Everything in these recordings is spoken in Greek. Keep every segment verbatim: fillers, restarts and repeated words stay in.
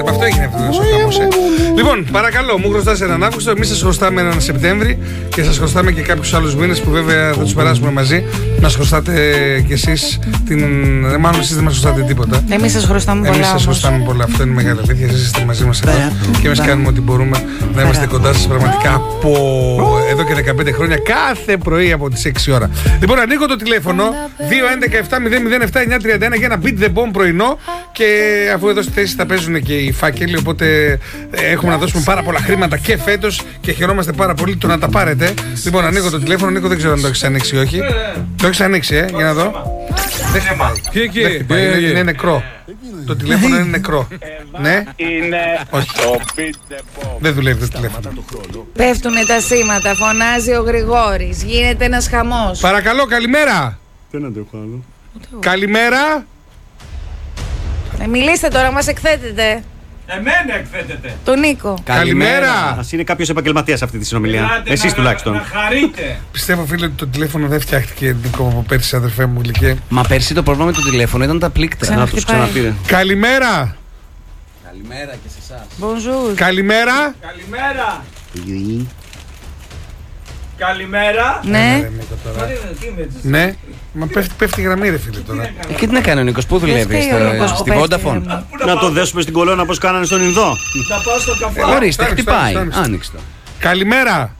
Αυτό έγινε αυτό ο χαμός, ε. Λοιπόν, παρακαλώ, μου χρωστάς έναν Αύγουστο, εμείς σας χρωστάμε έναν Σεπτέμβρη και σας χρωστάμε και κάποιους άλλους μήνες που βέβαια θα τους περάσουμε μαζί. Μας χρωστάτε κι εσείς την. Μάλλον εσείς δεν μας χρωστάτε τίποτα. Εμείς σας χρωστάμε πολλά. Εμείς σας χρωστάμε πολλά. Αυτό είναι μεγάλη αλήθεια. Εσείς είστε μαζί μας εδώ και εμείς κάνουμε ό,τι μπορούμε να είμαστε κοντά σας πραγματικά από εδώ και δεκαπέντε χρόνια κάθε πρωί από τις έξι ώρα. Λοιπόν, ανοίγω το τηλέφωνο δύο έντεκα επτά μηδέν μηδέν επτά εννιά τριάντα ένα για ένα beat the bomb πρωινό και αφού εδώ στη θέση θα παίζουν και οι φάκελοι, οπότε έχουμε να δώσουμε πάρα πολλά χρήματα και φέτος και χαιρόμαστε πάρα πολύ το να τα πάρετε. Λοιπόν, ανοίγω το τηλέφωνο, Νίκο, δεν ξέρω αν το έχεις ανοίξει ή όχι. Το έχεις ανοίξει, ε, για να δω. Δεν χτυπάει. Είναι νεκρό. Το τηλέφωνο είναι νεκρό. Ναι. Όχι. Δεν δουλεύει το τηλέφωνο. Πέφτουνε τα σήματα, φωνάζει ο Γρηγόρης, γίνεται ένας χαμός. Παρακαλώ, καλημέρα. Δεν αντέχω άλλο. Καλημέρα. Ε, μιλήστε τώρα, μας εκθέτετε. Εμένα εκθέτετε. Τον Νίκο. Καλημέρα. Ας είναι κάποιος επαγγελματίας αυτή τη συνομιλία. Εσείς τουλάχιστον. Να χαρείτε. Πιστεύω, φίλε, ότι το τηλέφωνο δεν φτιάχτηκε, Νίκο, από πέρσι, αδερφέ μου γλυκέ. Μα πέρσι το πρόβλημα με το τηλέφωνο ήταν τα πλήκτρα. Να τους ξαναπήρε. Καλημέρα. Καλημέρα και σε εσάς. Bonjour. Καλημέρα. Καλημέρα. Καλημέρα. Ναι. Ναι. Μα πέφτει, πέφτει η γραμμή, ρε φίλε τώρα. Ε, και τι να κάνει ο Νίκος, πού δουλεύει, στη Vodafone. Να το δέσουμε στην κολόνα όπως κάνανε στον Ινδό. Να πάω στο καφέ. Ορίστε, άνοιξε, χτυπάει. άνοιξε. Άνοιξε το. Καλημέρα.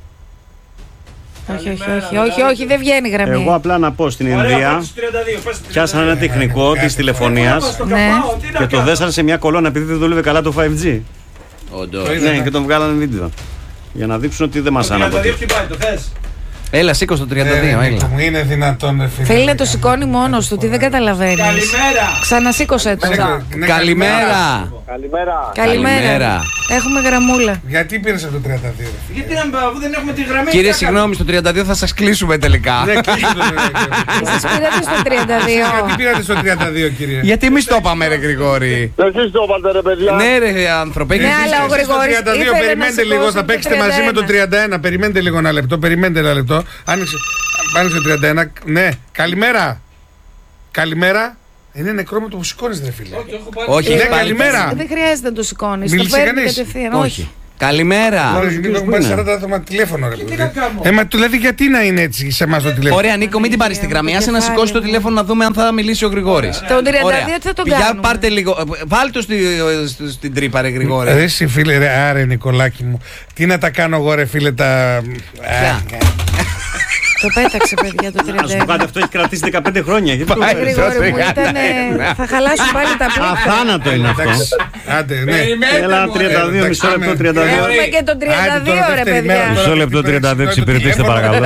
Όχι, όχι, όχι, όχι, όχι, δεν βγαίνει η γραμμή. Εγώ απλά να πω στην Ινδία, πιάσανε ένα τεχνικό της τηλεφωνίας Ναι. και το δέσανε σε μια κολόνα επειδή δεν δούλευε καλά το φάιβ τζι. Όντως. Ναι, και τον βγάλανε βίντεο. Για να δείξουν ότι δεν μας άναποτεί. χτυπάει, το θες. Έλα, σήκω στο τριάντα δύο, Ε, έλα. μου είναι δυνατόν, ρε φίλε. Φίλε, το σηκώνει μόνος του, τι δεν καταλαβαίνεις. Καλημέρα. Ξανασήκωσε το. Ναι, Καλημέρα. Καλημέρα. Καλημέρα. Έχουμε γραμμούλα. Γιατί πήρες από το τριάντα δύο, ρε φίλε? Γιατί να αφού δεν έχουμε τη γραμμή. Κύριε, τι να συγγνώμη, στο τριάντα δύο θα σας κλείσουμε τελικά. Ναι, κλείστε το, ρε, ρε. Εσείς πήρατε στο τριάντα δύο. Γιατί πήρατε στο τριάντα δύο, κύριε? Γιατί εμείς το είπαμε, ρε Γρηγόρη. Εσείς το είπατε, ρε παιδιά. Ναι, ρε άνθρωπε. Ναι, γιατί- αλλά ο Εσείς στο Γρηγόρης τριάντα δύο, ήθελε να περιμένετε σηκώσει λίγο, θα το παίξετε τριάντα μαζί με το ένα. τριάντα ένα. Περιμένετε λίγο ένα λεπτό, περιμένετε ένα λεπτό. Άνοιξε, άνοιξε το τριάντα ένα. Ναι, καλημέρα. Καλημέρα. Είναι νεκρό με το που σηκώνεις, ρε φίλε. Όχι, Ναι, έχει πάλι- καλημέρα. Δεν χρειάζεται να το σηκώνεις. Το Μίλησε παίρνει κανείς? κατευθείαν. Όχι. Καλημέρα. Ωραία, Νίκο, έχουν πάρει σαράντα άτομα τηλέφωνο, ρε φίλε. Ε, μα δηλαδή γιατί να είναι έτσι σε εμάς το τηλέφωνο? Ωραία, Νίκο, μην την πάρει στη γραμμή. Άσε να κεφάλι σηκώσει το μου. τηλέφωνο να δούμε αν θα μιλήσει ο Γρηγόρης. Τον τριάντα Ωραία. δύο τι θα τον Για κάνουμε? πάρτε λίγο. Βάλτε το στη, στη- στην τρύπα, ρε Γρηγόρη. Ρε εσύ φίλε, ρε, άρε Νικολάκη μου. Τι να τα κάνω εγώ, ρε φίλε, τα. Ποια? Το πέταξε, παιδιά, το Να τριάντα σου ένα. πάτε, αυτό έχει κρατήσει δεκαπέντε χρόνια. Γιατί το Πάει, ξέρεις? Γρηγόρη μου, Σωστά, ήταν. ναι. Θα χαλάσουν πάλι τα πλήκτρα. Αθάνατο είναι αυτό. Εντάξει. Άντε, ναι. Έλα, τριάντα δύο, μισό λεπτό, τριάντα δύο. Έχουμε και το τριάντα Άντε, τώρα δύο, ρε δεύτερη μέρα παιδιά. τώρα. Μισό λεπτό, τριάντα δύο, εξυπηρετήστε παρακαλώ.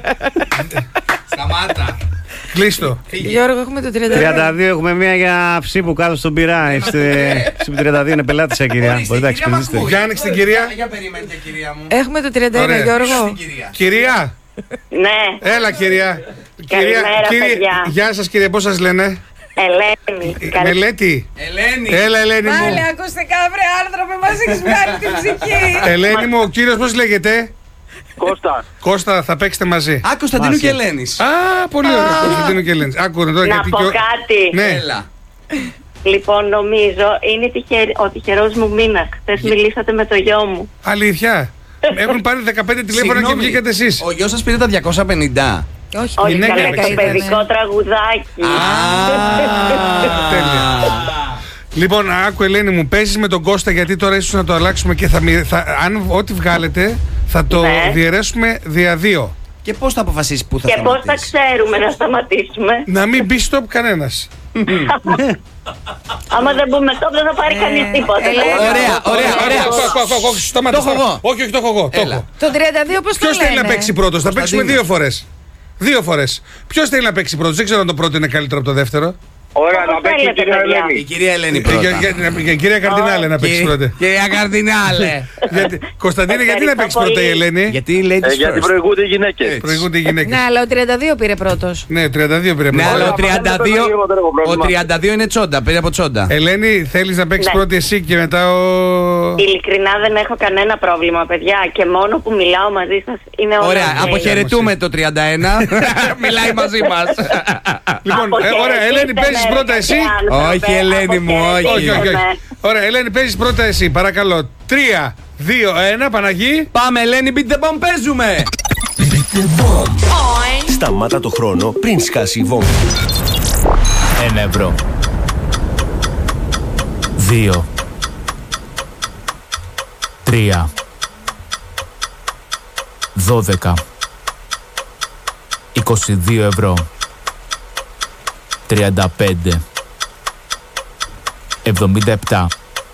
Σταμάτα. Κλείστο. Γιώργο, έχουμε το τριάντα δύο. τριάντα δύο έχουμε μία για ψήπου κάτω στον πυρά. Είστε ψήπου τριάντα δύο είναι πελάτησα, κυρία. Μπορείτε να εξυπηρετήσετε. Για άνοιξε την κυρία. Για περιμένετε, κυρία μου. Έχουμε το τριάντα ένα, Ωραία. Γιώργο. Κυρία. Κυρία. Ναι, Έλα, κυρία. Καλημέρα, παιδιά. Γεια σας, κύριε, πώς σας λένε? Ελένη. Ε, Καλη- Μελέτη. Ελένη. Έλα, Ελένη Πάλι μου. ακουστικά, βρε άνθρωπε, μας έχεις βγάλει την ψυχή. Ελένη μου, ο κύριος πώς λέγεται? Κώστα. Κώστα, θα παίξετε μαζί. Α, Κωνσταντίνου και Ελένης. Α, πολύ ωραία. Κωνσταντίνο και Ελένη. Άκουνε τώρα Να γιατί πω και ο- κάτι. Ναι. Έλα. Λοιπόν, νομίζω είναι τυχερ... ο τυχερός μου μήνας. Χθες μιλήσατε με το γιο μου. Αλήθεια. Έχουν πάρει δεκαπέντε τηλέφωνα και Συγγνώμη, βγήκατε εσείς. Ο γιος σας πήρε τα διακόσια πενήντα. Όχι, Όχι, Γυναίκα καλά, έπαιξε. το παιδικό τραγουδάκι. Τέλεια. Λοιπόν, άκου Ελένη μου, παίζεις με τον Κώστα γιατί τώρα ίσως να το αλλάξουμε και θα, μοι- θα αν ό,τι βγάλετε θα το Ναι. διαιρέσουμε δια δύο. Και πώς θα αποφασίσει που θα Και πώς θα σταματήσει? ξέρουμε να σταματήσουμε. Να μην μπει stop κανένας. Άμα δεν πούμε stop δεν θα πάρει Ε, κανείς τίποτα. Ελένη. Ωραία, ωραία, ωραία. Άκου, άκου, άκου, άκου, σταμάτα, Το έχω σταμάτα. εγώ. Όχι, όχι, το έχω εγώ. το Έλα. έχω. Το τριάντα δύο πώς το Ποιος λένε? θέλει να παίξει πρώτος? Θα παίξουμε δύο φορές. Δύο φορές. Ποιος θέλει να παίξει πρώτος? Δεν ξέρω αν το πρώτο είναι καλύτερο από το δεύτερο. Ωραία, Όπως να παίξει η θέλετε, κυρία παιδιά. Ελένη. Η κυρία Ελένη Ε, πρώτα. για- για- για- για- Κυρία Καρδινάλε να παίξει πρώτα. Κυρία Καρδινάλε. Γιατί- Κωνσταντίνε, γιατί να Ευχαριστώ παίξει πρώτα η πολύ. Ελένη? Γιατί οι ladies Ε, γιατί first. προηγούνται οι γυναίκες. Προηγούνται οι γυναίκες. Ναι, αλλά ο τριάντα δύο πήρε πρώτος. Ναι, τριάντα δύο πρέπει Ναι, να αλλά ο Ωραία, τριάντα δύο, μα δεν το έχω ο πρόβλημα. τριάντα δύο είναι τσόντα, πήρε από τσόντα. Ελένη, θέλεις να παίξεις Ναι. πρώτη εσύ και μετά ο... Ειλικρινά δεν έχω κανένα πρόβλημα, παιδιά. Και μόνο που μιλάω μαζί σας είναι όλα. Ωραία, ok. αποχαιρετούμε το τριάντα ένα. Μιλάει μαζί μας. Λοιπόν, ε, ωραία, Ελένη, παίζεις πρώτα εσύ. Όχι, Ελένη μου, όχι. Όχι, όχι, όχι. Ωραία, Ελένη, παίζεις πρώτα εσύ, παρακαλώ. Τρία, δύο, ένα, Παναγί. Πάμε, Ελένη, beat the bomb, παίζουμε. Σταμάτα το χρόνο πριν σκάσει η βόμβα. Ένα ευρώ. Δύο. Τρία. Δώδεκα. είκοσι δύο ευρώ. Τριάντα πέντε. Εβδομήντα επτά.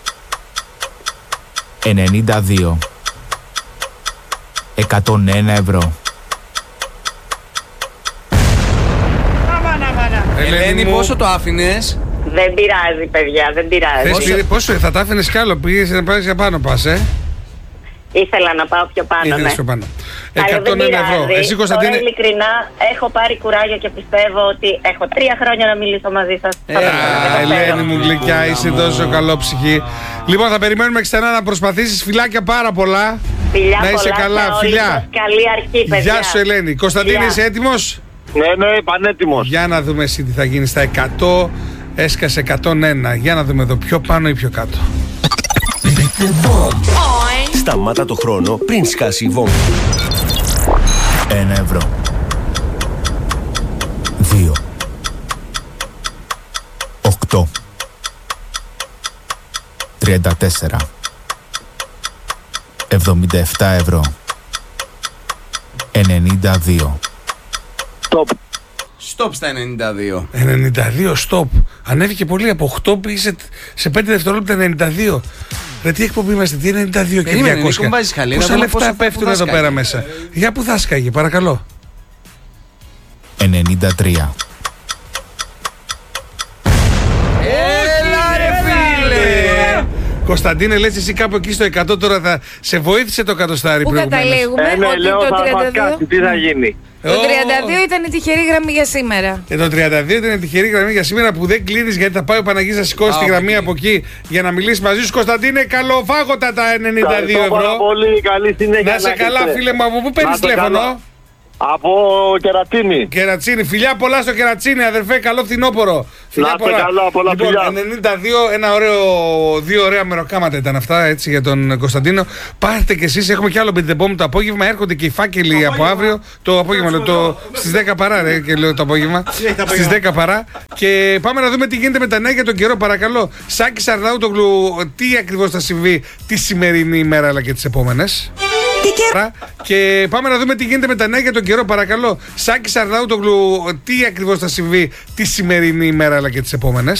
Ενενήντα δύο. Εκατόν ένα ευρώ. Ελένη, πόσο το άφηνες? Δεν πειράζει, παιδιά, δεν πειράζει. Θες, πήρε- πόσο θα τα άφηνες κι άλλο, πήγες να πάρεις για πάνω πας, ε. Ήθελα να πάω πιο πάνω, Ήθελες ναι. πιο πάνω. Αλλά δεν εκατόν ένα ευρώ. πειράζει. Εσύ, Κωνσταντίνε. Τώρα, ειλικρινά, έχω πάρει κουράγιο και πιστεύω ότι έχω τρία χρόνια να μιλήσω μαζί σας. Θα το Α, καταφέρω. Ελένη μου γλυκιά, είσαι τόσο καλό ψυχή. Λοιπόν, θα περιμένουμε ξανά να προσπαθήσεις. Φιλάκια πάρα πολλά. Φιλιά Να είσαι πολλά καλά, σε όλους φιλιά. σας. Καλή αρχή, παιδιά. Γεια σου, Ελένη. Κωνσταντίνε, Φιλιά. είσαι έτοιμος? Ναι, ναι, πανέτοιμος. Για να δούμε εσύ τι θα γίνει στα εκατό. Έσκασε εκατόν ένα. Για να δούμε εδώ πιο πάνω ή πιο κάτω. Σταμάτα το χρόνο πριν σκάσει η βόμβα. Ένα ευρώ. Δύο. Οκτώ. Τριάντα τέσσερα. Εβδομήντα επτά ευρώ. Ενενήντα δύο. Stop. Stop στα ενενήντα δύο. ενενήντα δύο, stop. Ανέβηκε πολύ από οκτώ πήγε σε, σε πέντε δευτερόλεπτα ενενήντα δύο. Ρε τι εκπομπή είμαστε, τι ενενήντα δύο και Περίμενε, διακόσια. Νίκο, βάζεις χαλή, να Πόσα δούμε λεφτά πόσο- πέφτουν πού θα εδώ σκάγει. πέρα μέσα. Για που θα σκάγει, παρακαλώ. Ενενήντα τρία. Έλα ρε φίλε. Κωνσταντίνε, λες εσύ κάπου εκεί στο εκατό τώρα θα σε βοήθησε το κατοστάρι Πού προηγουμένως. καταλήγουμε, Ε, ναι, ότι λέω το θα μας τριάντα δύο. κάτσει, τι θα γίνει. Το τριάντα δύο ήταν η τυχερή γραμμή για σήμερα. Ε, το τριάντα δύο ήταν η τυχερή γραμμή για σήμερα που δεν κλείνεις γιατί θα πάει ο Παναγής να σηκώσει Α, τη όχι. γραμμή από εκεί για να μιλήσει μαζί σου. Κωνσταντίνε, καλοφάγωτα τα ενενήντα δύο Ευχαριστώ πάρα ευρώ. πολύ, καλή συνέχεια. Να σε καλά, έχετε. φίλε μου, από πού Να παίρνεις είστε τηλέφωνο? καλά. Από Κερατσίνη. Κερατσίνη, φιλιά πολλά στο Κερατσίνη, αδερφέ, καλό φθινόπωρο. Να είστε καλά, πολλά λοιπόν, φιλιά. ενενήντα δύο, ένα ωραίο, δύο ωραία μεροκάματα ήταν αυτά έτσι για τον Κωνσταντίνο. Πάρτε κι εσείς, έχουμε κι άλλο beat the bomb το απόγευμα. Έρχονται και οι φάκελοι από αύριο. Το απόγευμα, λέω, το, στις δέκα παρά, ρε, και λέω το απόγευμα. Στις δέκα παρά. Και πάμε να δούμε τι γίνεται με τα νέα για τον καιρό, παρακαλώ. Σάκη Αρναούτογλου, τι ακριβώς θα συμβεί τη σημερινή ημέρα αλλά και τις επόμενες. Και πάμε να δούμε τι γίνεται με τα νέα για τον καιρό, παρακαλώ. Σάκη Αρναούτογλου, τι ακριβώς θα συμβεί τη σημερινή ημέρα αλλά και τις επόμενες.